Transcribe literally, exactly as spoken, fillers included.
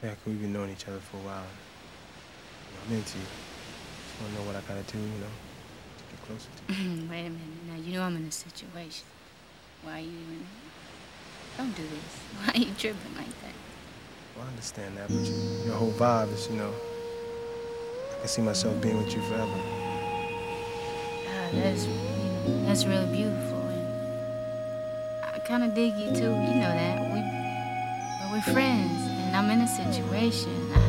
Yeah, 'cause we've been knowing each other for a while. You know, I'm into you. Just wanna know what I gotta do, you know, to get closer to you. Wait a minute. Now, you know I'm in a situation. Why are you even... Don't do this. Why are you tripping like that? Well, I understand that, but you, your whole vibe is, you know, I can see myself being with you forever. Uh, that's, you know, that's really beautiful. And I kind of dig you, too. You know that. We, but we're friends, and I'm in a situation. I